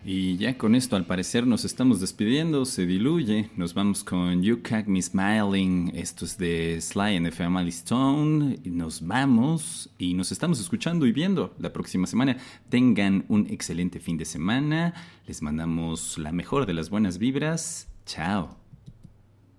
Y ya con esto, al parecer, nos estamos despidiendo, se diluye. Nos vamos con You Caught Me Smiling. Esto es de Sly and the Family Stone. Y nos vamos y nos estamos escuchando y viendo la próxima semana. Tengan un excelente fin de semana. Les mandamos la mejor de las buenas vibras. Chao.